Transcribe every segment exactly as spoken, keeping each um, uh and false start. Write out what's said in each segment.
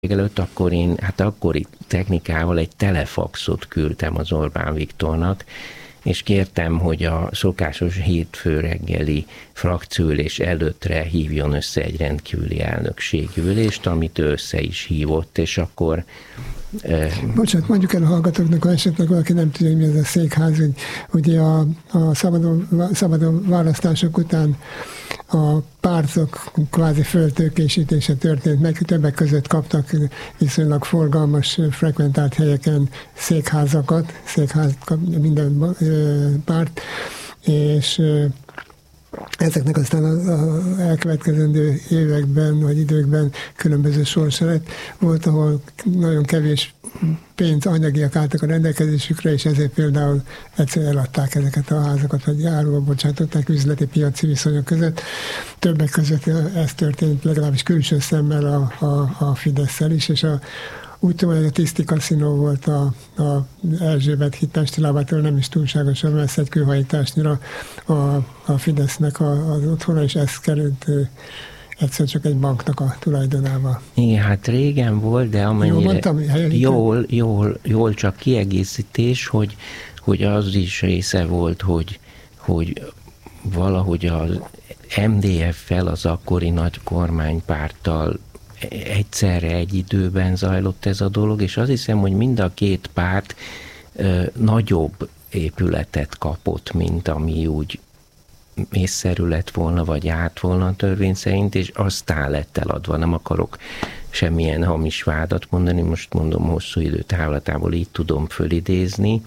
előtt, akkor én, hát akkori technikával egy telefaxot küldtem az Orbán Viktornak, és kértem, hogy a szokásos hétfő reggeli frakcióülés előttre hívjon össze egy rendkívüli elnökségi ülést, amit ő össze is hívott, és akkor... Eh... Bocsánat, mondjuk el a hallgatóknak, ha esetleg valaki nem tudja, hogy mi ez a székház, hogy ugye a, a szabadon, szabadon választások után a pártok kvázi föltőkésítése történt meg, többek között kaptak viszonylag forgalmas, frekventált helyeken székházakat, székház minden párt, és ezeknek aztán az elkövetkezendő években vagy időkben különböző sorsa lett. Volt, ahol nagyon kevés pénz, anyagiak álltak a rendelkezésükre, és ezért például egyszer eladták ezeket a házakat, vagy áruba bocsátották üzleti piaci viszonyok között. Többek között ez történt legalábbis külső szemmel a, a, a Fidesz-szel is, és a úgy tudom, hogy a Tiszti Kaszinó volt a, a Erzsébet híd Pesti lábától nem is túlságosan messze, egy kőhajításnyira a, a Fidesznek a, az otthona, és ez került egyszer csak egy banknak a tulajdonába. Igen, hát régen volt, de amennyire... Jól mondtam, jól, jól, jól, csak kiegészítés, hogy, hogy az is része volt, hogy, hogy valahogy az em dé ef-fel, az akkori nagy kormánypárttal egyszerre egy időben zajlott ez a dolog, és azt hiszem, hogy mind a két párt ö, nagyobb épületet kapott, mint ami úgy észszerű lett volna, vagy árt volna a törvény szerint, és aztán lett eladva. Nem akarok semmilyen hamis vádat mondani, most mondom hosszú idő távlatából így tudom fölidézni,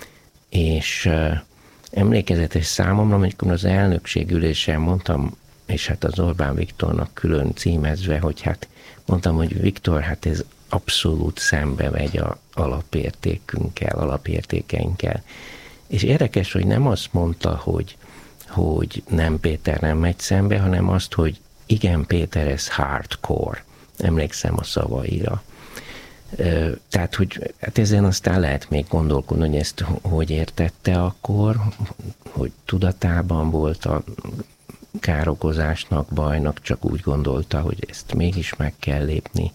és ö, emlékezetes számomra, amikor az elnökségülésen mondtam, és hát az Orbán Viktornak külön címezve, hogy hát mondtam, hogy Viktor, hát ez abszolút szembe megy a alapértékünkkel, alapértékeinkkel. És érdekes, hogy nem azt mondta, hogy, hogy nem, Péter, nem megy szembe, hanem azt, hogy igen, Péter, ez hardcore. Emlékszem a szavaira. Tehát, hogy hát ezen aztán lehet még gondolkodni, hogy ezt hogy értette akkor, hogy tudatában volt a károkozásnak, bajnak, csak úgy gondolta, hogy ezt mégis meg kell lépni.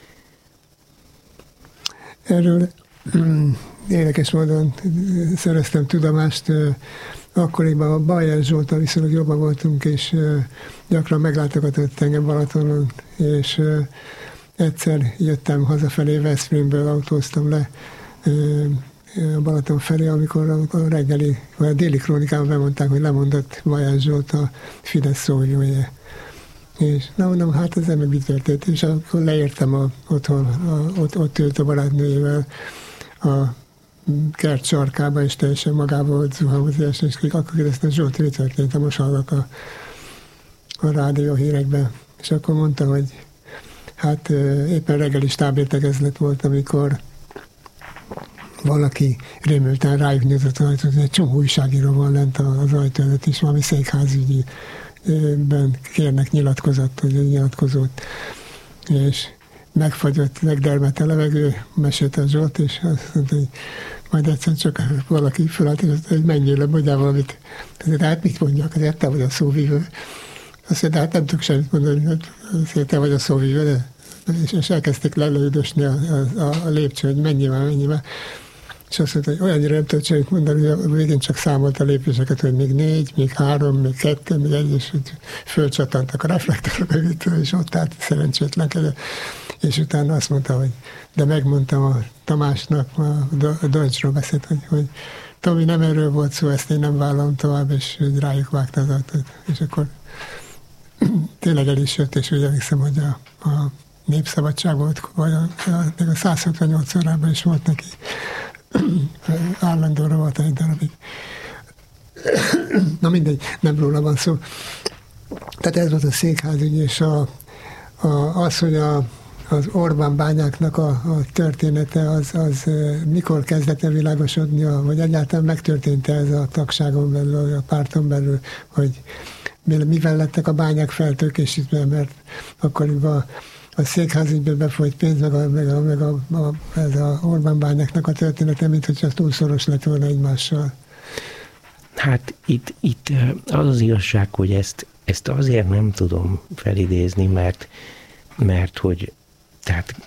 Erről érdekes módon szereztem tudomást. Akkoriban a Bajer Zsolttal viszonylag jobban voltunk, és gyakran meglátogatott engem Balatonon, és egyszer jöttem hazafelé, Veszprémből autóztam le a Balaton felé, amikor a reggeli, vagy a déli krónikában bemondták, hogy lemondott Bajer Zsolt, a Fidesz szóvivője. És na mondom, hát ez nem mi történt, és akkor leértem a, otthon, a, ott, ott ült a barátnőjével a kert sarkába, és teljesen magával volt zuhanozás, és akkor kérdeztem, Zsolt, mi történt, most hallok a, a rádió hírekben. És akkor mondta, hogy hát éppen reggeli stábértekezlet volt, amikor valaki rémülten rájuk nyitott az ajtót, egy csomó újságíró van lent az ajtó előtt, és valami székházügyben kérnek nyilatkozott, hogy nyilatkozott, és megfagyott, megdermett a levegő, mesélte a Zsolt, és azt mondta, hogy majd egyszer csak valaki felállt, hogy menjél le, mondjál valamit. De hát mit mondjak, azért te vagy a szóvívő. Azt mondta, hát nem tudok semmit mondani, azért te vagy a szóvívő, de és, és elkezdték lelődösni a, a, a lépcső, hogy menjél már, menjél már. És azt mondta, hogy olyannyira nem tudott semmit mondani, hogy a végén csak számolt a lépéseket, hogy még négy, még három, még kettő, még egy, és fölcsatantak a reflektorok, és ott állt szerencsétlenkedett. És utána azt mondta, hogy de megmondtam a Tamásnak, a Deutschról beszélt, hogy, hogy Tomi, nem erről volt szó, ezt én nem vállalom tovább, és hogy rájuk vágta az autót. És akkor tényleg el is jött, és úgy emlékszem, hogy a, a Népszabadság volt, vagy a, a, a száz hatvannyolc órában is volt neki. Állandóra volt egy darabig. Na mindegy, nem róla van szó. Tehát ez volt a székházügy, és a, a, az, hogy a, az Orbán bányáknak a, a története, az, az mikor kezdett el világosodni, vagy egyáltalán megtörtént ez a tagságon belül, a párton belül, hogy mivel lettek a bányák feltőkésítve, mert akkoriban a székházügyben befolyt pénz, meg, a, meg, a, meg a, a, ez a Orbán bányáknak a története, mint hogy csak túlszoros lett volna egymással. Hát itt, itt az az igazság, hogy ezt, ezt azért nem tudom felidézni, mert, mert hogy tehát